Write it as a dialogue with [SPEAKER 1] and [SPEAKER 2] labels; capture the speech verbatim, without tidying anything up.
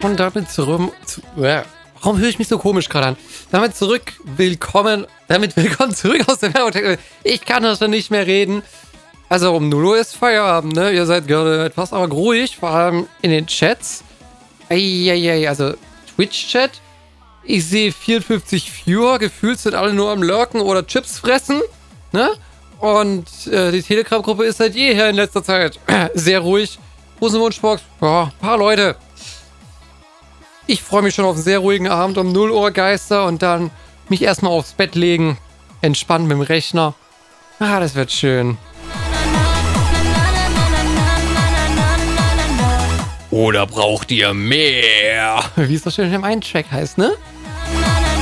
[SPEAKER 1] Und damit zurück... Zu, äh, warum höre ich mich so komisch gerade an? Damit zurück, willkommen... Damit willkommen zurück aus der Werbung. Ich kann das schon nicht mehr reden. Also um null Uhr ist Feierabend, ne? Ihr seid gerade etwas arg ruhig, vor allem in den Chats. Eieiei, also Twitch-Chat. Ich sehe vierundfünfzig Viewer, gefühlt sind alle nur am Lurken oder Chips fressen, ne? Und äh, die Telegram-Gruppe ist seit jeher in letzter Zeit sehr ruhig. Hosenwunschbox, ja, ein paar Leute. Ich freue mich schon auf einen sehr ruhigen Abend um null Uhr Geister und dann mich erstmal aufs Bett legen, entspannt mit dem Rechner. Ah, das wird schön. Oder braucht ihr mehr? Wie es so schön im einen Track heißt, ne?